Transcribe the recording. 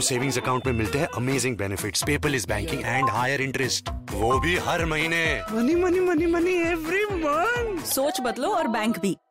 Savings account में मिलते हैं amazing benefits, paperless banking and higher interest, वो भी हर महीने। Money money money money every month. सोच बदलो और बैंक भी।